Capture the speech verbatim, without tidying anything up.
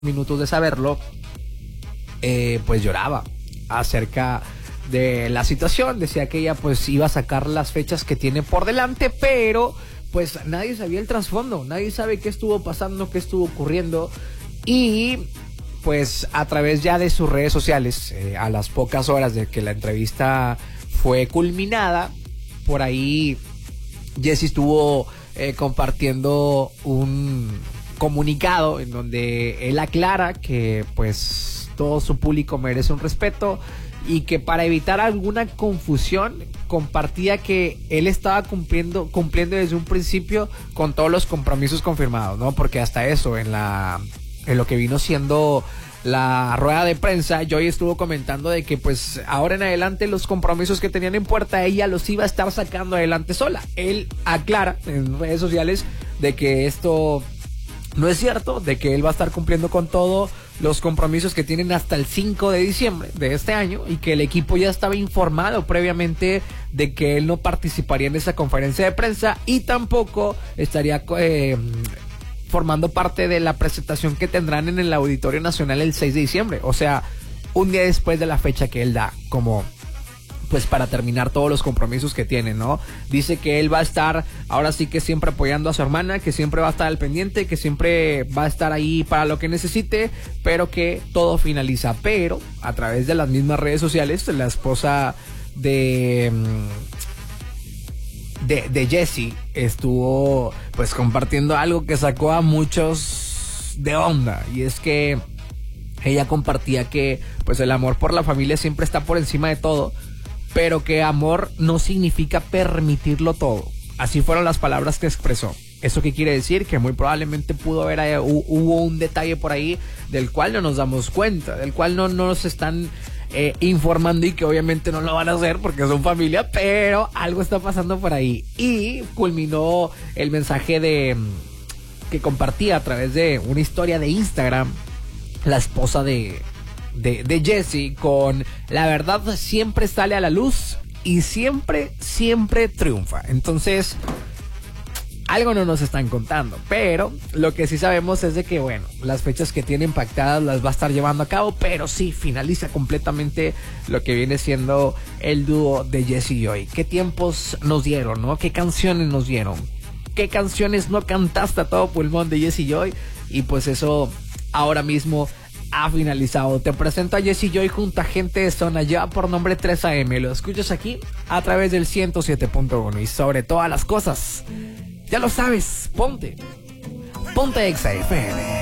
minutos de saberlo, eh, pues lloraba acerca de la situación. Decía que ella pues iba a sacar las fechas que tiene por delante, pero pues nadie sabía el trasfondo, nadie sabe qué estuvo pasando, qué estuvo ocurriendo. Y pues a través ya de sus redes sociales, eh, a las pocas horas de que la entrevista fue culminada, por ahí Jessie estuvo eh, compartiendo un comunicado en donde él aclara que pues todo su público merece un respeto y que para evitar alguna confusión compartía que él estaba cumpliendo cumpliendo desde un principio con todos los compromisos confirmados, ¿no? Porque hasta eso en la en lo que vino siendo la rueda de prensa, Joy estuvo comentando de que pues ahora en adelante los compromisos que tenían en puerta ella los iba a estar sacando adelante sola. Él aclara en redes sociales de que esto no es cierto, de que él va a estar cumpliendo con todos los compromisos que tienen hasta el cinco de diciembre de este año y que el equipo ya estaba informado previamente de que él no participaría en esa conferencia de prensa y tampoco estaría eh, formando parte de la presentación que tendrán en el Auditorio Nacional el seis de diciembre, o sea, un día después de la fecha que él da como pues para terminar todos los compromisos que tiene, ¿no? Dice que él va a estar ahora sí que siempre apoyando a su hermana, que siempre va a estar al pendiente, que siempre va a estar ahí para lo que necesite, pero que todo finaliza. Pero a través de las mismas redes sociales, la esposa de de, de Jessie estuvo pues compartiendo algo que sacó a muchos de onda, y es que ella compartía que pues el amor por la familia siempre está por encima de todo, pero que amor no significa permitirlo todo. Así fueron las palabras que expresó. ¿Eso qué quiere decir? Que muy probablemente pudo haber, hubo un detalle por ahí del cual no nos damos cuenta, del cual no, no nos están eh, informando, y que obviamente no lo van a hacer porque son familia, pero algo está pasando por ahí. Y culminó el mensaje de que compartía a través de una historia de Instagram la esposa de De, de Jessie con: la verdad siempre sale a la luz y siempre, siempre triunfa. Entonces, algo no nos están contando, pero lo que sí sabemos es de que, bueno, las fechas que tiene impactadas las va a estar llevando a cabo, pero sí finaliza completamente lo que viene siendo el dúo de Jessie y Joy. ¿Qué tiempos nos dieron, no? ¿Qué canciones nos dieron? ¿Qué canciones no cantaste a todo pulmón de Jessie y Joy? Y pues eso ahora mismo ha finalizado. Te presento a Jessie Joy junto a Gente de Zona, ya por nombre tres A M. Lo escuchas aquí a través del ciento siete punto uno. Y sobre todas las cosas, ya lo sabes, ponte, ponte Exa F M.